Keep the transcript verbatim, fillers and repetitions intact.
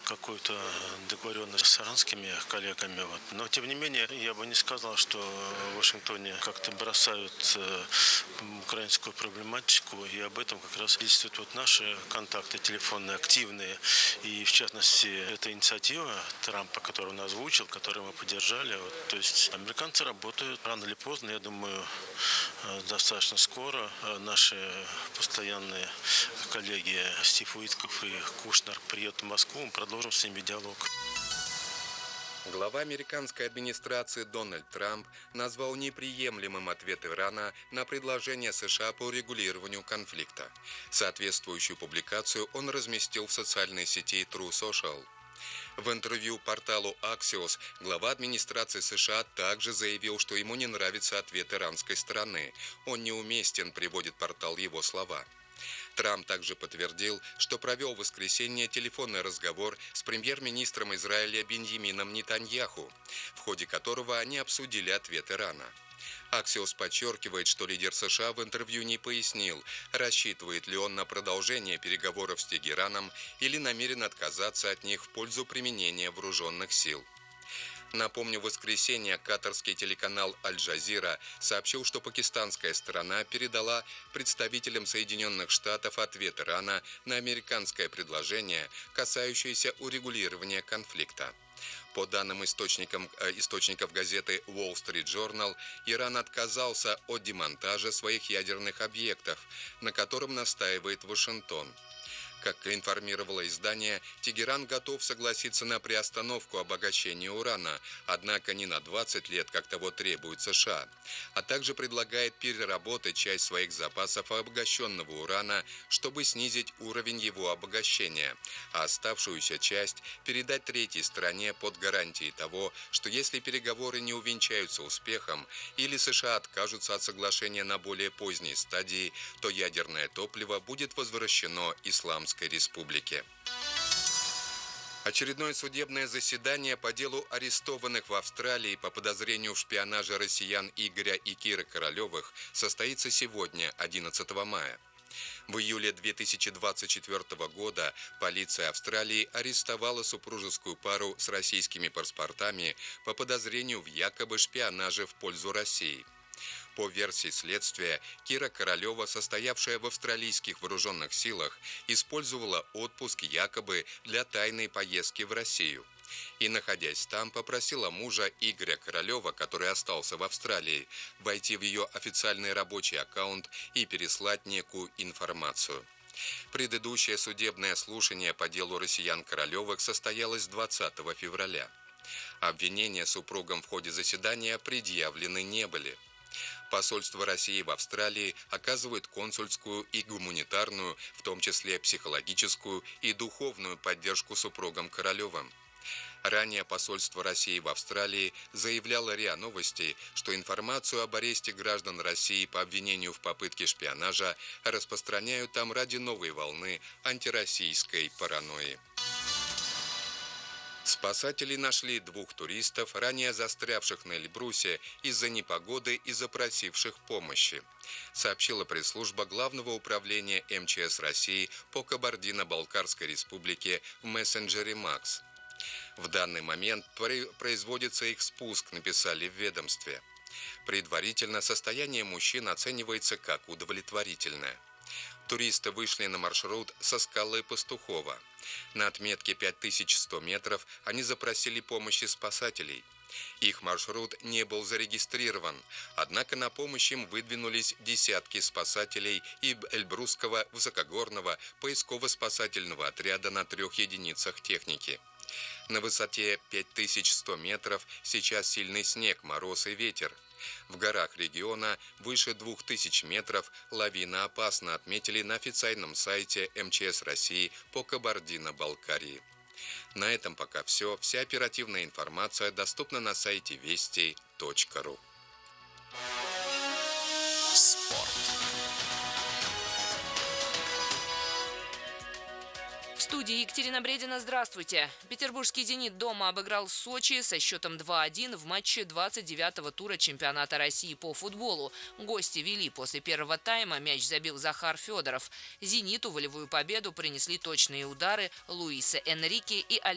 какую-то договоренность с иранскими коллегами. Вот. Но, тем не менее, я бы не сказал, что в Вашингтоне как-то бросают э, украинскую проблематику, и об этом как раз действуют вот наши контакты телефонные, активные. И, в частности, эта инициатива Трампа, которую он озвучил, которую мы поддержали, вот, то есть американцы работают рано или поздно, я думаю, достаточно скоро. Наши постоянные коллеги Стив Уитков и Кушнер приедут в Москву, мы продолжим с ними диалог. Глава американской администрации Дональд Трамп назвал неприемлемым ответ Ирана на предложение США по урегулированию конфликта. Соответствующую публикацию он разместил в социальной сети True Social. В интервью порталу Axios глава администрации США также заявил, что ему не нравится ответ иранской стороны. Он неуместен, приводит портал его слова. Трамп также подтвердил, что провел в воскресенье телефонный разговор с премьер-министром Израиля Биньямином Нетаньяху, в ходе которого они обсудили ответ Ирана. Axios подчеркивает, что лидер США в интервью не пояснил, рассчитывает ли он на продолжение переговоров с Тегераном или намерен отказаться от них в пользу применения вооруженных сил. Напомню, в воскресенье катарский телеканал «Аль-Джазира» сообщил, что пакистанская сторона передала представителям Соединенных Штатов ответ Ирана на американское предложение, касающееся урегулирования конфликта. По данным источникам, э, источников газеты Wall Street Journal, Иран отказался от демонтажа своих ядерных объектов, на котором настаивает Вашингтон. Как информировало издание, Тегеран готов согласиться на приостановку обогащения урана, однако не на двадцать лет, как того требует США, а также предлагает переработать часть своих запасов обогащенного урана, чтобы снизить уровень его обогащения, а оставшуюся часть передать третьей стране под гарантией того, что если переговоры не увенчаются успехом или США откажутся от соглашения на более поздней стадии, то ядерное топливо будет возвращено исламскому Республике. Очередное судебное заседание по делу арестованных в Австралии по подозрению в шпионаже россиян Игоря и Киры Королевых состоится сегодня, одиннадцатого мая. В июле две тысячи двадцать четвёртого года полиция Австралии арестовала супружескую пару с российскими паспортами по подозрению в якобы шпионаже в пользу России. По версии следствия, Кира Королева, состоявшая в австралийских вооруженных силах, использовала отпуск якобы для тайной поездки в Россию. И, находясь там, попросила мужа Игоря Королева, который остался в Австралии, войти в ее официальный рабочий аккаунт и переслать некую информацию. Предыдущее судебное слушание по делу россиян Королевых состоялось двадцатого февраля. Обвинения супругам в ходе заседания предъявлены не были. Посольство России в Австралии оказывает консульскую и гуманитарную, в том числе психологическую и духовную поддержку супругам Королевым. Ранее посольство России в Австралии заявляло РИА Новости, что информацию об аресте граждан России по обвинению в попытке шпионажа распространяют там ради новой волны антироссийской паранойи. Спасатели нашли двух туристов, ранее застрявших на Эльбрусе из-за непогоды и запросивших помощи, сообщила пресс-служба Главного управления эм че эс России по Кабардино-Балкарской республике в мессенджере Макс. В данный момент производится их спуск, написали в ведомстве. Предварительно состояние мужчин оценивается как удовлетворительное. Туристы вышли на маршрут со скалы Пастухова. На отметке пять тысяч сто метров они запросили помощи спасателей. Их маршрут не был зарегистрирован, однако на помощь им выдвинулись десятки спасателей и Эльбрусского высокогорного поисково-спасательного отряда на трех единицах техники. На высоте пять тысяч сто метров сейчас сильный снег, мороз и ветер. В горах региона выше двух тысяч метров лавина опасна, отметили на официальном сайте эм че эс России по Кабардино-Балкарии. На этом пока все. Вся оперативная информация доступна на сайте вести точка ру. Спорт. В студии Екатерина Бредина. Здравствуйте. Петербургский «Зенит» дома обыграл Сочи со счетом два один в матче двадцать девятого тура чемпионата России по футболу. Гости вели после первого тайма, мяч забил Захар Федоров. «Зениту» волевую победу принесли точные удары Луиса Энрике и Александра